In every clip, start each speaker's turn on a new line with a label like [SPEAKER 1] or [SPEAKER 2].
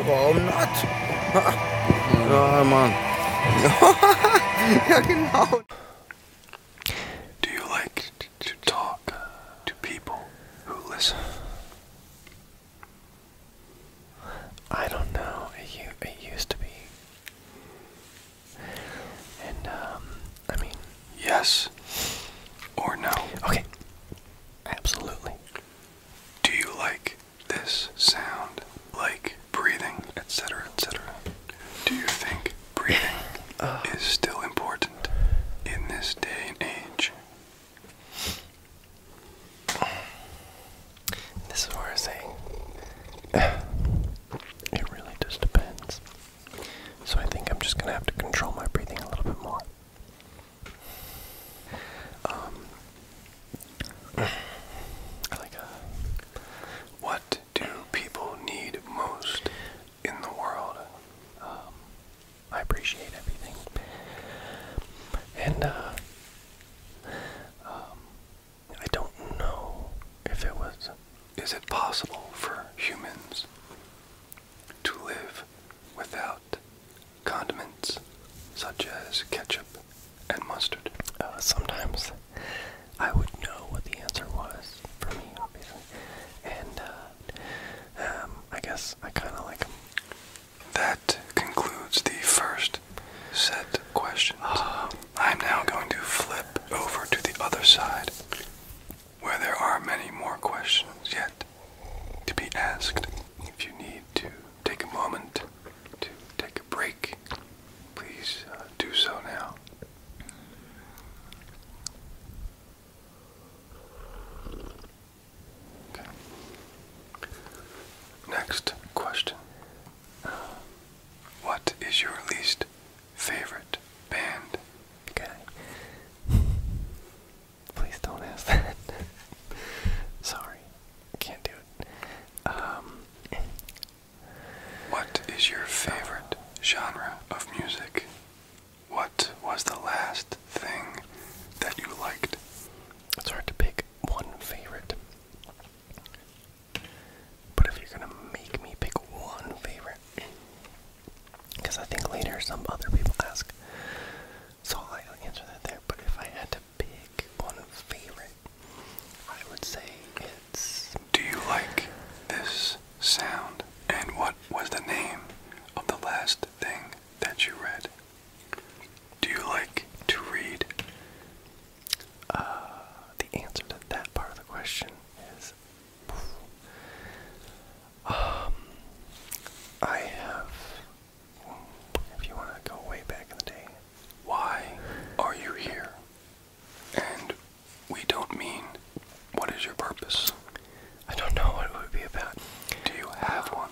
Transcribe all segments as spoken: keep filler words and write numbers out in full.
[SPEAKER 1] warum not? Ja, Mann. Ja, genau.
[SPEAKER 2] Do you like to talk to people who listen?
[SPEAKER 3] I don't know. It, u- it used to be. And, um, I mean...
[SPEAKER 2] Yes or no?
[SPEAKER 3] Okay. Absolutely.
[SPEAKER 2] Do you like this sound? Like breathing, et cetera, et cetera? Do you think breathing
[SPEAKER 3] Uh,
[SPEAKER 2] is still important in this day and age?
[SPEAKER 3] This is where I say... It really just depends. So I think I'm just gonna have to control my breathing a little bit more. Um... I like a...
[SPEAKER 2] What do people need most in the world?
[SPEAKER 3] Um, I appreciate everything. And, uh, um, I don't know if it was...
[SPEAKER 2] Is it possible for humans to live without condiments such as ketchup and mustard?
[SPEAKER 3] Uh, sometimes I would know what the answer was for me, obviously. And, uh, um, I guess I kind of like them.
[SPEAKER 2] That concludes the first set of questions. I'm now going to flip over to the other side, where there are many more questions yet to be asked. If you need to take a moment to take a break, please uh, do so now. Okay. Next question. What is your least favorite band?
[SPEAKER 3] Okay. Please don't ask that. Sorry. I can't do it. Um,
[SPEAKER 2] What is your favorite genre of music? What was the last thing that you liked?
[SPEAKER 3] it's hard to pick one favorite. But if you're gonna make me pick one favorite, because I think later some other people ask, so I'll answer that there. But if I had to pick one favorite, I would say it's...
[SPEAKER 2] Do you like this sound? And what was the name of the last thing that you read? Do you like to read?
[SPEAKER 3] Uh, the answer to that part of the question is... Um, I have... If you want to go way back in the day,
[SPEAKER 2] Why are you here? And we don't mean what is your purpose.
[SPEAKER 3] I don't know what it would be about.
[SPEAKER 2] Do you have one?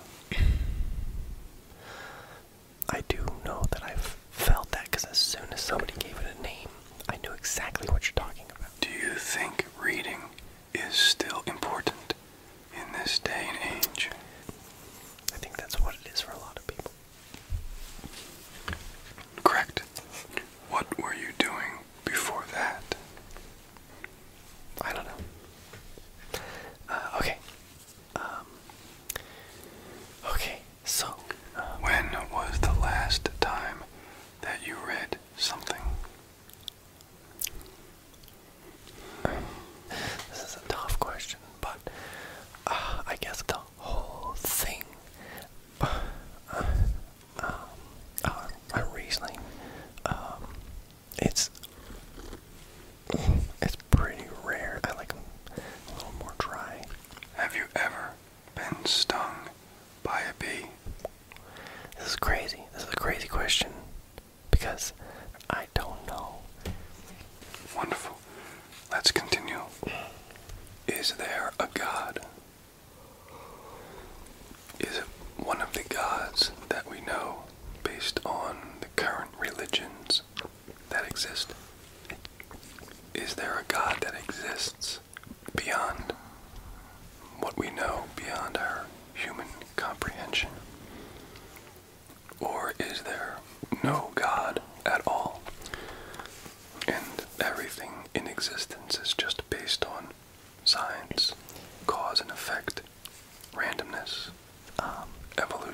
[SPEAKER 3] I do know that I've felt that because as soon as somebody gave it a name, I knew exactly what you're talking about.
[SPEAKER 2] Do you think reading is still important in this day and age?
[SPEAKER 3] I think that's what it is for a lot of people.
[SPEAKER 2] Correct. What were you doing before that?
[SPEAKER 3] I don't know. Uh, okay. Um, okay, so... Um,
[SPEAKER 2] When was the last time that you read something?
[SPEAKER 3] this is a tough question, but uh, I guess the whole thing... Uh, um, uh, my Riesling, um, it's... It's pretty rare. I like them a little more dry.
[SPEAKER 2] Have you ever been stung by a bee?
[SPEAKER 3] This is crazy. This is a crazy question because I don't know.
[SPEAKER 2] Wonderful. Let's continue. Is there a God? Is it one of the gods that we know based on the current religions that exist? Is there a God that exists beyond what we know, beyond our human comprehension? Or is there no God at all? And everything in existence is just based on science, cause and effect, randomness,